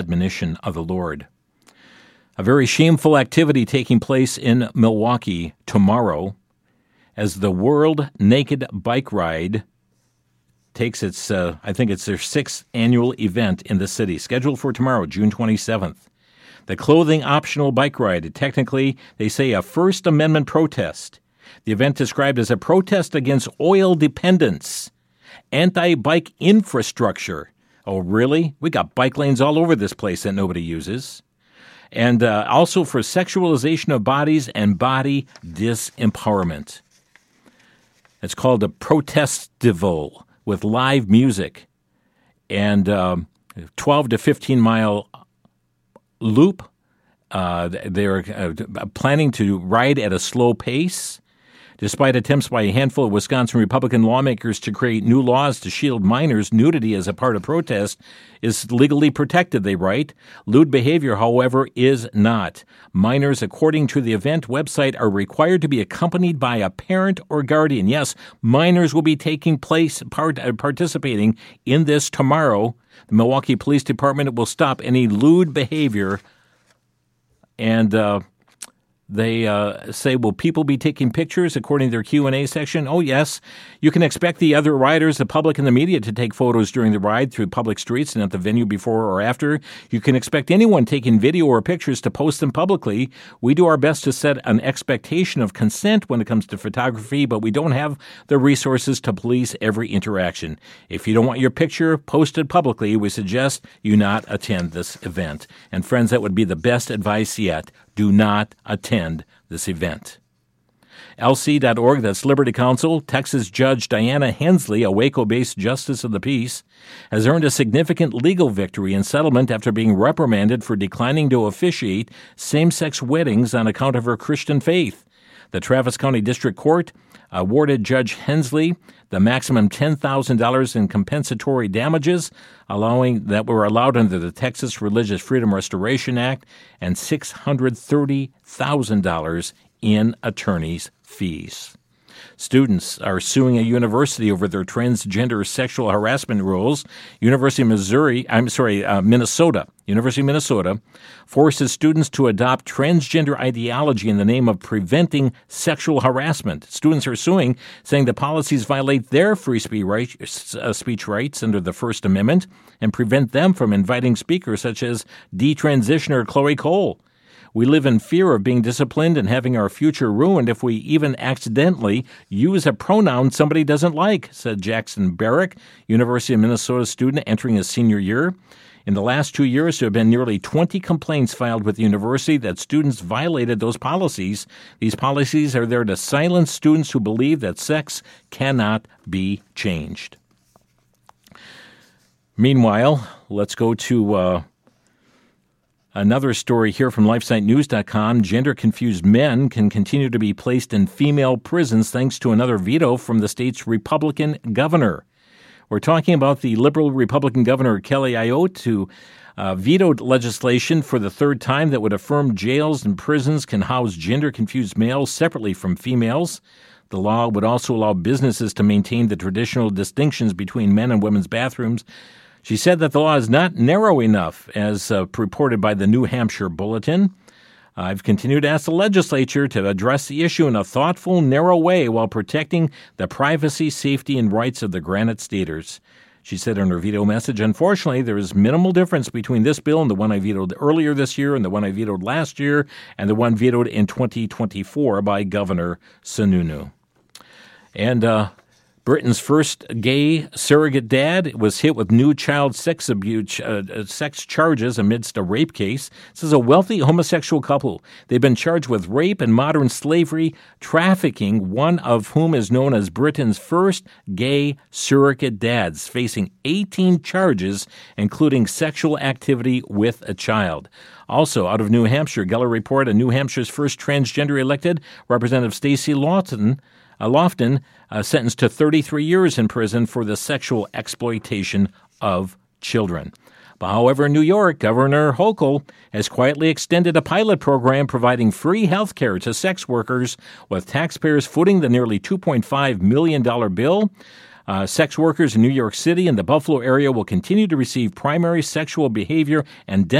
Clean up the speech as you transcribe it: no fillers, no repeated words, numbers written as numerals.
admonition of the Lord. A very shameful activity taking place in Milwaukee tomorrow as the World Naked Bike Ride takes its, I think it's their 6th annual event in the city, scheduled for tomorrow, June 27th. The clothing-optional bike ride, technically, they say a First Amendment protest. The event described as a protest against oil dependence, anti-bike infrastructure. Oh, really? We got bike lanes all over this place that nobody uses. And also for sexualization of bodies and body disempowerment. It's called a protestival with live music and 12 to 15 mile loop. They're planning to ride at a slow pace. Despite attempts by a handful of Wisconsin Republican lawmakers to create new laws to shield minors, nudity as a part of protest is legally protected, they write. Lewd behavior, however, is not. Minors, according to the event website, are required to be accompanied by a parent or guardian. Yes, minors will be participating in this tomorrow. The Milwaukee Police Department will stop any lewd behavior, and they say, will people be taking pictures according to their Q&A section? Oh, yes. You can expect the other riders, the public, and the media to take photos during the ride through public streets and at the venue before or after. You can expect anyone taking video or pictures to post them publicly. We do our best to set an expectation of consent when it comes to photography, but we don't have the resources to police every interaction. If you don't want your picture posted publicly, we suggest you not attend this event. And friends, that would be the best advice yet. Do not attend this event. LC.org, that's Liberty Counsel, Texas Judge Diana Hensley, a Waco-based justice of the peace, has earned a significant legal victory in settlement after being reprimanded for declining to officiate same-sex weddings on account of her Christian faith. The Travis County District Court awarded Judge Hensley the maximum $10,000 in compensatory damages, that were allowed under the Texas Religious Freedom Restoration Act, and $630,000 in attorney's fees. Students are suing a university over their transgender sexual harassment rules. University of Minnesota forces students to adopt transgender ideology in the name of preventing sexual harassment. Students are suing, saying the policies violate their free speech rights under the First Amendment and prevent them from inviting speakers such as detransitioner Chloe Cole. We live in fear of being disciplined and having our future ruined if we even accidentally use a pronoun somebody doesn't like, said Jackson Barrick, University of Minnesota student entering his senior year. In the last 2 years, there have been nearly 20 complaints filed with the university that students violated those policies. These policies are there to silence students who believe that sex cannot be changed. Meanwhile, let's go to another story here from LifeSiteNews.com. Gender-confused men can continue to be placed in female prisons thanks to another veto from the state's Republican governor. We're talking about the liberal Republican governor, Kelly Ayotte, who vetoed legislation for the third time that would affirm jails and prisons can house gender-confused males separately from females. The law would also allow businesses to maintain the traditional distinctions between men and women's bathrooms. She said that the law is not narrow enough, as reported by the New Hampshire Bulletin. I've continued to ask the legislature to address the issue in a thoughtful, narrow way while protecting the privacy, safety, and rights of the Granite Staters. She said in her veto message, unfortunately, there is minimal difference between this bill and the one I vetoed earlier this year and the one I vetoed last year and the one vetoed in 2024 by Governor Sununu. And Britain's first gay surrogate dad was hit with new child sex abuse sex charges amidst a rape case. This is a wealthy homosexual couple. They've been charged with rape and modern slavery trafficking, one of whom is known as Britain's first gay surrogate dads, facing 18 charges, including sexual activity with a child. Also, out of New Hampshire, Geller Report, New Hampshire's first transgender elected, Representative Stacey Lofton, sentenced to 33 years in prison for the sexual exploitation of children. But however, in New York, Governor Hochul has quietly extended a pilot program providing free health care to sex workers, with taxpayers footing the nearly $2.5 million bill. Sex workers in New York City and the Buffalo area will continue to receive primary sexual behavior and